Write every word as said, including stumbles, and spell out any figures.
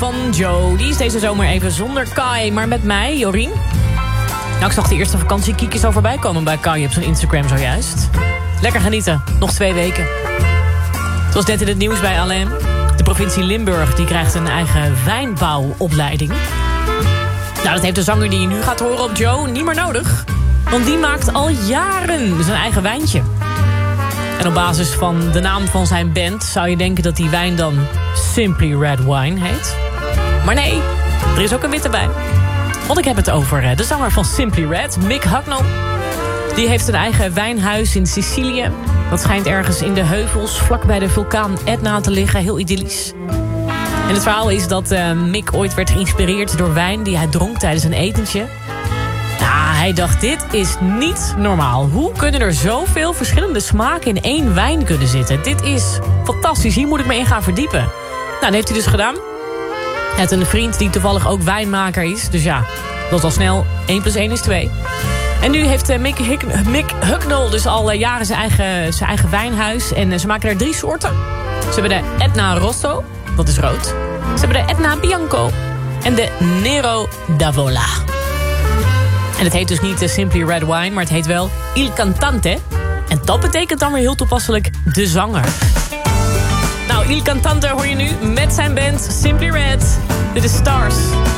van Joe. Die is deze zomer even zonder Kai, maar met mij, Jorien. Nou, ik zag de eerste vakantiekiekjes al voorbij komen bij Kai op zijn Instagram zojuist. Lekker genieten, nog twee weken. Het was net in het nieuws bij Alain. De provincie Limburg die krijgt een eigen wijnbouwopleiding. Nou, dat heeft de zanger die je nu gaat horen op Joe niet meer nodig. Want die maakt al jaren zijn eigen wijntje. En op basis van de naam van zijn band zou je denken dat die wijn dan Simply Red Wine heet. Maar nee, er is ook een witte bij. Want ik heb het over de zanger van Simply Red, Mick Hucknall. Die heeft een eigen wijnhuis in Sicilië. Dat schijnt ergens in de heuvels vlakbij de vulkaan Etna te liggen. Heel idyllisch. En het verhaal is dat uh, Mick ooit werd geïnspireerd door wijn die hij dronk tijdens een etentje. Ja, hij dacht, dit is niet normaal. Hoe kunnen er zoveel verschillende smaken in één wijn kunnen zitten? Dit is fantastisch, hier moet ik me in gaan verdiepen. Nou, dat heeft hij dus gedaan. Hij had een vriend die toevallig ook wijnmaker is. Dus ja, dat was al snel. één plus één is twee. En nu heeft uh, Mick, Hick, Mick Hucknall dus al uh, jaren zijn eigen, zijn eigen wijnhuis. En uh, ze maken er drie soorten. Ze hebben de Etna Rosso, dat is rood. Ze hebben de Etna Bianco en de Nero d'Avola. En het heet dus niet uh, Simply Red Wine, maar het heet wel Il Cantante. En dat betekent dan weer heel toepasselijk de zanger. Nou, Il Cantante hoor je nu met zijn band Simply Red. Dit is Stars.